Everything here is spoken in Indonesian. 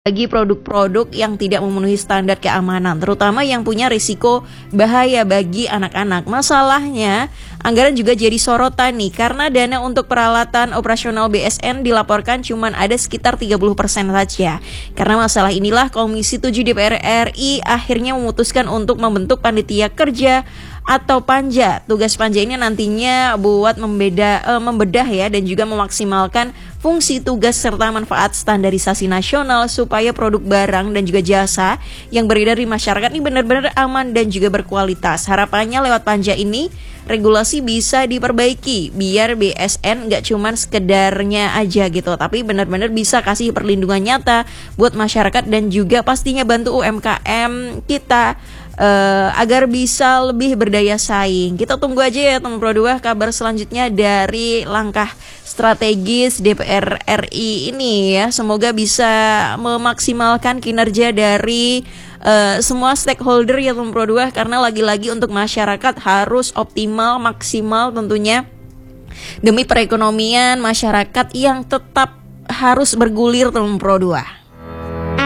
bagi produk-produk yang tidak memenuhi standar keamanan, terutama yang punya risiko bahaya bagi anak-anak. Masalahnya, anggaran juga jadi sorotan nih, karena dana untuk peralatan operasional BSN dilaporkan cuma ada sekitar 30% saja. Karena masalah inilah Komisi 7 DPR RI akhirnya memutuskan untuk membentuk panitia kerja atau panja. Tugas panja ini nantinya buat membedah ya, dan juga memaksimalkan fungsi tugas serta manfaat standarisasi nasional supaya produk barang dan juga jasa yang beredar di masyarakat ini benar-benar aman dan juga berkualitas. Harapannya lewat panja ini regulasi bisa diperbaiki biar BSN nggak cuman sekedarnya aja gitu, tapi benar-benar bisa kasih perlindungan nyata buat masyarakat dan juga pastinya bantu UMKM kita agar bisa lebih berdaya saing. Kita tunggu aja ya teman Pro 2 kabar selanjutnya dari langkah strategis DPR RI ini ya. Semoga bisa memaksimalkan kinerja dari semua stakeholder ya teman Pro 2, karena lagi-lagi untuk masyarakat harus optimal, maksimal tentunya demi perekonomian masyarakat yang tetap harus bergulir teman Pro 2.